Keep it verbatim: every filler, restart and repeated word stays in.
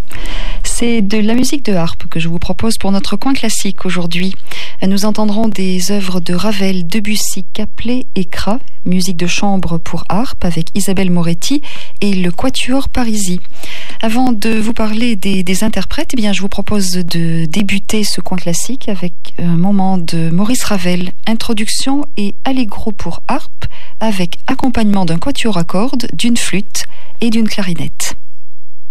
C'est de la musique de harpe que je vous propose pour notre coin classique aujourd'hui. Nous entendrons des œuvres de Ravel, Debussy, Caplet et Kra, musique de chambre pour harpe avec Isabelle Moretti et le Quatuor Parisi. Avant de vous parler des, des interprètes, eh bien, je vous propose de débuter ce coin classique avec un moment de Maurice Ravel, introduction et allegro pour harpe avec accompagnement d'un quatuor à cordes, d'une flûte et d'une clarinette.